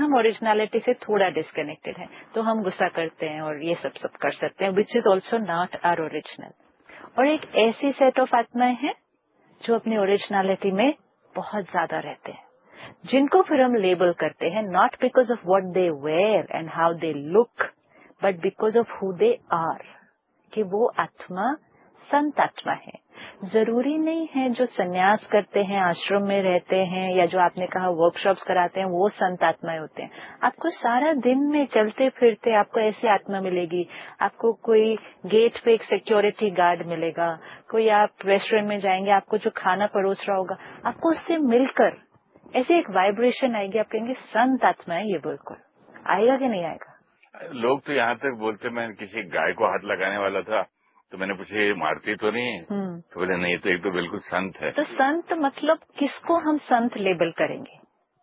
हम ओरिजिनलिटी से थोड़ा डिस्कनेक्टेड हैं, तो हम गुस्सा करते हैं और ये सब कर सकते हैं, which is also not our original. और एक ऐसी सेट ऑफ आत्माएं हैं जो अपनी ओरिजिनलिटी में बहुत ज्यादा रहते हैं, जिनको फिर हम लेबल करते हैं, not because of what they where and how they look, but because of who they are, कि वो आत्मा संत आत्मा है। जरूरी नहीं है जो संन्यास करते हैं, आश्रम में रहते हैं, या जो आपने कहा वर्कशॉप्स कराते हैं, वो संत आत्माएं होते हैं। आपको सारा दिन में चलते फिरते आपको ऐसी आत्मा मिलेगी। आपको कोई गेट पे एक सिक्योरिटी गार्ड मिलेगा, कोई आप रेस्टोरेंट में जाएंगे, आपको जो खाना परोस रहा होगा, आपको उससे मिलकर ऐसी एक वाइब्रेशन आएगी, आप कहेंगे संत आत्मा है ये। बिल्कुल आएगा कि नहीं आएगा? लोग तो यहाँ तक बोलते, मैं किसी गाय को हाथ लगाने वाला था तो मैंने पूछा ये मारती तो नहीं है? तो बोले नहीं, तो एक तो बिल्कुल संत है। तो संत मतलब किसको हम संत लेबल करेंगे?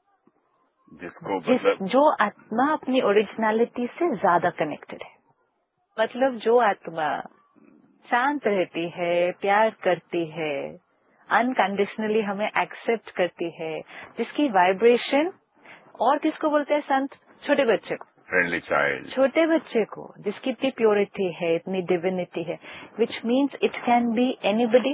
जिसको मतलब जो आत्मा अपनी ओरिजिनलिटी से ज्यादा कनेक्टेड है, मतलब जो आत्मा शांत रहती है, प्यार करती है, अनकंडीशनली हमें एक्सेप्ट करती है, जिसकी वाइब्रेशन, और किसको बोलते हैं संत? छोटे बच्चे को, फ्रेंडली चाइल्ड, छोटे बच्चे को, जिसकी इतनी प्योरिटी है, इतनी डिविनिटी है, which means it can be anybody.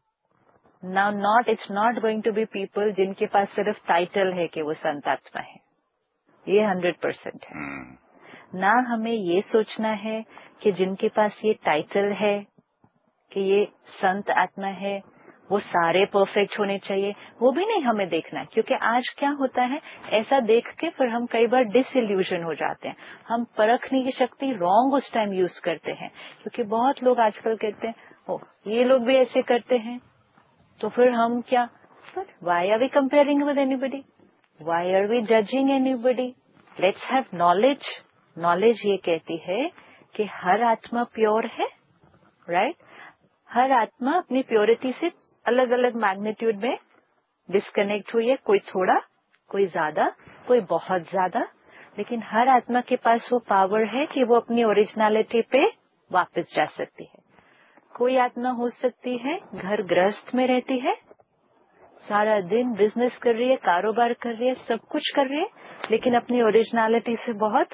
Now not, it's not going to be people जिनके पास सिर्फ टाइटल है कि वो संत आत्मा है, ये 100% है। ना हमें ये सोचना है कि जिनके पास ये टाइटल है कि ये संत आत्मा है वो सारे परफेक्ट होने चाहिए, वो भी नहीं हमें देखना है। क्योंकि आज क्या होता है, ऐसा देख के फिर हम कई बार डिसइल्यूजन हो जाते हैं, हम परखने की शक्ति रॉन्ग उस टाइम यूज करते हैं। क्योंकि बहुत लोग आजकल कहते हैं ओ ये लोग भी ऐसे करते हैं, तो फिर हम क्या, फिर Y are we comparing with anybody, Y are we judging anybody? Let's have knowledge. Knowledge ये कहती है कि हर आत्मा प्योर है, राइट? हर आत्मा अपनी प्योरिटी से अलग अलग मैग्नीट्यूड में डिस्कनेक्ट हुई है, कोई थोड़ा, कोई ज्यादा, कोई बहुत ज्यादा, लेकिन हर आत्मा के पास वो पावर है कि वो अपनी ओरिजिनलिटी पे वापस जा सकती है। कोई आत्मा हो सकती है घर गृहस्थ में रहती है, सारा दिन बिजनेस कर रही है, कारोबार कर रही है, सब कुछ कर रही है, लेकिन अपनी ओरिजिनलिटी से बहुत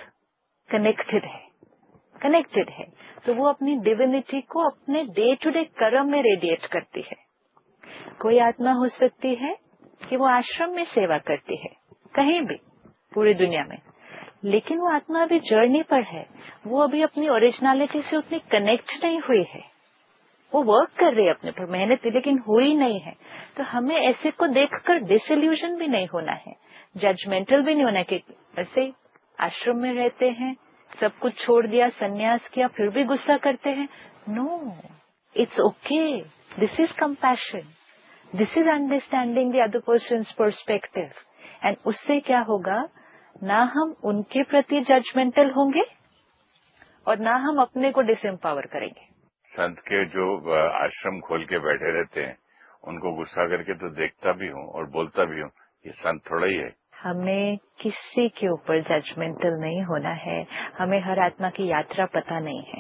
कनेक्टेड है, तो वो अपनी डिविनिटी को अपने डे टू डे कर्म में रेडिएट करती है। कोई आत्मा हो सकती है कि वो आश्रम में सेवा करती है, कहीं भी पूरी दुनिया में, लेकिन वो आत्मा अभी जर्नी पर है, वो अभी अपनी ओरिजिनलिटी से उतनी कनेक्ट नहीं हुई है, वो वर्क कर रही है अपने पर, मेहनत, लेकिन हुई नहीं है। तो हमें ऐसे को देखकर डिसइल्यूजन भी नहीं होना है, जजमेंटल भी नहीं होना है कि ऐसे आश्रम में रहते हैं, सब कुछ छोड़ दिया, संन्यास किया, फिर भी गुस्सा करते हैं। No, it's okay, this is compassion, this is understanding the other persons perspective. And उससे क्या होगा, ना हम उनके प्रति जजमेंटल होंगे और ना हम अपने को डिसएम्पावर करेंगे। संत के जो आश्रम खोल के बैठे रहते हैं, उनको गुस्सा करके तो देखता भी हूँ और बोलता भी हूँ, ये संत थोड़ा ही है। हमें किसी के ऊपर जजमेंटल नहीं होना है, हमें हर आत्मा की यात्रा पता नहीं है।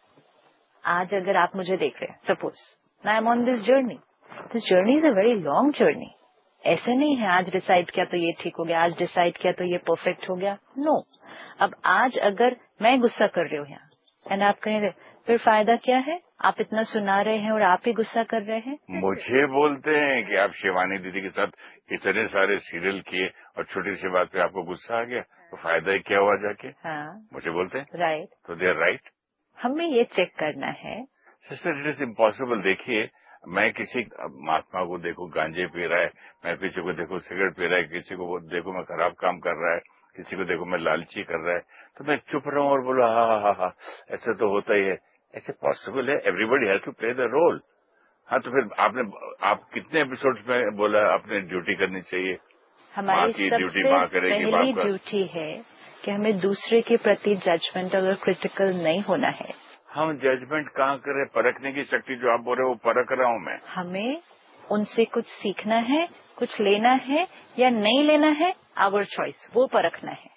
आज अगर आप मुझे देख रहे हैं, suppose I am on this journey is a very long journey. ऐसे नहीं है आज डिसाइड किया तो ये ठीक हो गया, आज डिसाइड किया तो ये परफेक्ट हो गया। नो, अब आज अगर मैं गुस्सा कर रही हूँ यहाँ एंड आप कहेंगे फिर फायदा क्या है, आप इतना सुना रहे हैं और आप ही गुस्सा कर रहे हैं। मुझे बोलते हैं कि आप शिवानी दीदी के साथ इतने सारे सीरियल किए और छोटी सी बात पे आपको गुस्सा आ गया, तो फायदा ही क्या हुआ जाके। हाँ, मुझे बोलते हैं राइट, तो दे आर राइट। हमें ये चेक करना है। Sister, it is impossible. देखिए, मैं किसी महात्मा को देखूं गांजे पी रहा है, मैं किसी को देखूं सिगरेट पी रहा है, किसी को देखूं मैं खराब काम कर रहा है, किसी को देखूं मैं लालची कर रहा है, तो मैं चुप रहूं और बोलूं हा, ऐसा तो होता ही है। ऐसे पॉसिबल है? Everybody has to play the role. हाँ, तो फिर आप कितने एपिसोड्स में बोला अपनी ड्यूटी करनी चाहिए? हमारी की ड्यूटी सबसे माँ करेगी, पहली बाप का। ड्यूटी है कि हमें दूसरे के प्रति जजमेंटल और क्रिटिकल नहीं होना है। हम जजमेंट कहाँ करें? परखने की शक्ति जो आप बोल रहे हो वो परख रहा हूँ मैं। हमें उनसे कुछ सीखना है, कुछ लेना है या नहीं लेना है, आवर चॉइस, वो परखना है।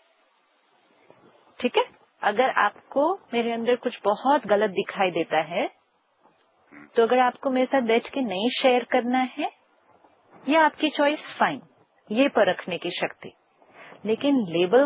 ठीक है, अगर आपको मेरे अंदर कुछ बहुत गलत दिखाई देता है तो अगर आपको मेरे साथ बैठ के नहीं शेयर करना है, ये आपकी चॉइस, फाइन, ये परखने की शक्ति। लेकिन लेबल